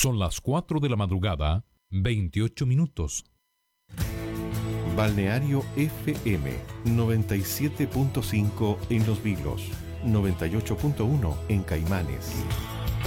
Son las 4 de la madrugada, 28 minutos. Balneario FM 97.5 en Los Vilos, 98.1 en Caimanes.